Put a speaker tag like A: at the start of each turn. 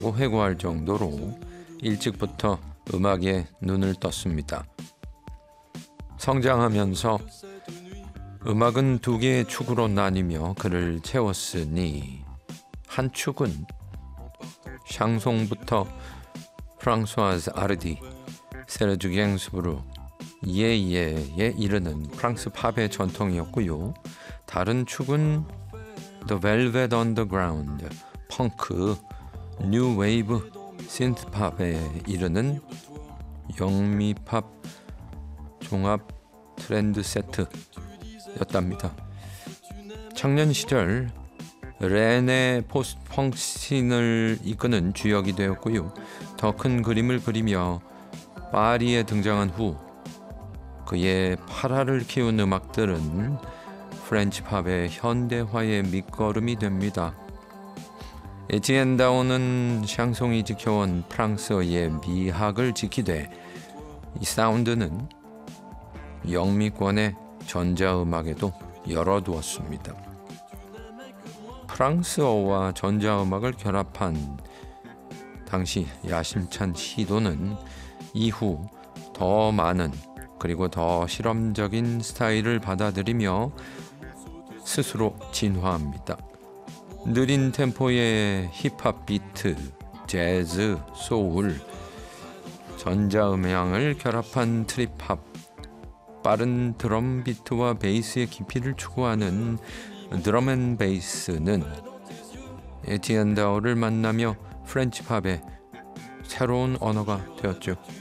A: 회고할 정도로 일찍부터 음악에 눈을 떴습니다. 성장하면서 음악은 두 개의 축으로 나뉘며 그를 채웠으니 한 축은 샹송부터 프랑스와즈 아르디, 세르주 갱스부르, 예예에 이르는 프랑스 팝의 전통이었고요. 다른 축은 The Velvet Underground, 펑크, 뉴 웨이브, 신트팝에 이르는 영미팝 종합 트렌드 세트였답니다. 청년 시절 렌의 포스트펑크 씬을 이끄는 주역이 되었고요. 더 큰 그림을 그리며 파리에 등장한 후 그의 파라를 키운 음악들은 프렌치 팝의 현대화의 밑거름이 됩니다. 에티엔 다오는 샹송이 지켜온 프랑스어의 미학을 지키되 이 사운드는 영미권의 전자음악에도 열어두었습니다. 프랑스어와 전자음악을 결합한 당시 야심찬 시도는 이후 더 많은 그리고 더 실험적인 스타일을 받아들이며 스스로 진화합니다. 느린 템포의 힙합 비트, 재즈, 소울, 전자음향을 결합한 트립합, 빠른 드럼 비트와 베이스의 깊이를 추구하는 드럼앤베이스는 에티엔 다오를 만나며 프렌치 팝의 새로운 언어가 되었죠.